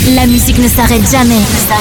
La musique ne s'arrête jamais.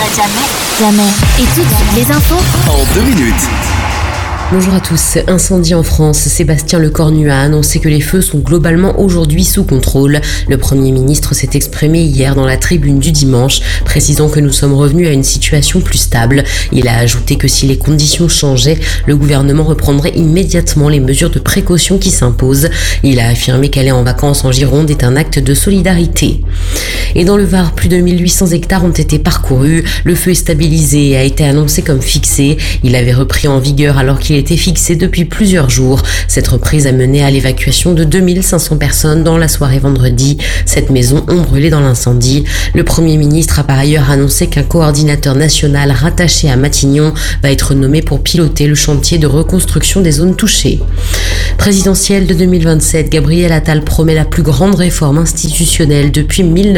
Jamais. Et tout de suite, les infos En 2 minutes. Bonjour à tous. Incendie en France. Sébastien Lecornu a annoncé que les feux sont globalement aujourd'hui sous contrôle. Le Premier ministre s'est exprimé hier dans la tribune du dimanche, précisant que nous sommes revenus à une situation plus stable. Il a ajouté que si les conditions changeaient, le gouvernement reprendrait immédiatement les mesures de précaution qui s'imposent. Il a affirmé qu'aller en vacances en Gironde est un acte de solidarité. Et dans le Var, plus de 1800 hectares ont été parcourus. Le feu est stabilisé et a été annoncé comme fixé. Il avait repris en vigueur alors qu'il était fixé depuis plusieurs jours. Cette reprise a mené à l'évacuation de 2500 personnes dans la soirée vendredi. 7 maisons ont brûlé dans l'incendie. Le Premier ministre a par ailleurs annoncé qu'un coordinateur national rattaché à Matignon va être nommé pour piloter le chantier de reconstruction des zones touchées. Présidentielle de 2027, Gabriel Attal promet la plus grande réforme institutionnelle depuis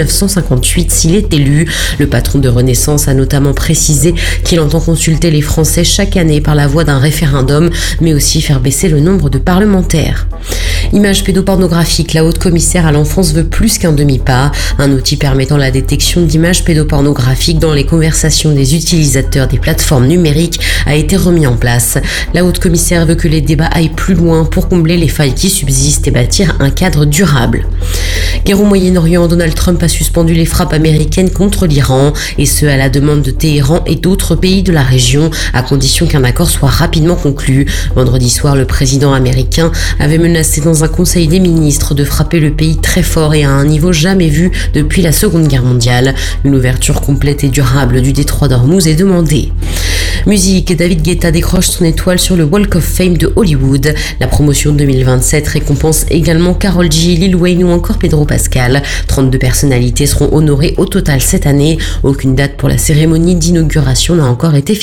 1958 s'il est élu. Le patron de Renaissance a notamment précisé qu'il entend consulter les Français chaque année par la voie d'un référendum, mais aussi faire baisser le nombre de parlementaires. Images pédopornographiques, la haute commissaire à l'enfance veut plus qu'un demi-pas. Un outil permettant la détection d'images pédopornographiques dans les conversations des utilisateurs des plateformes numériques a été remis en place. La haute commissaire veut que les débats aillent plus loin pour combler les failles qui subsistent et bâtir un cadre durable. Guerre au Moyen-Orient, Donald Trump a suspendu les frappes américaines contre l'Iran, et ce à la demande de Téhéran et d'autres pays de la région, à condition qu'un accord soit rapidement conclu. Vendredi soir, le président américain avait menacé dans un conseil des ministres de frapper le pays très fort et à un niveau jamais vu depuis la Seconde Guerre mondiale. Une ouverture complète et durable du détroit d'Ormuz est demandée. Musique, David Guetta décroche son étoile sur le Walk of Fame de Hollywood. La promotion 2027 récompense également Karol G, Lil Wayne ou encore Pedro Pascal. 32 personnalités seront honorées au total cette année. Aucune date pour la cérémonie d'inauguration n'a encore été fixée.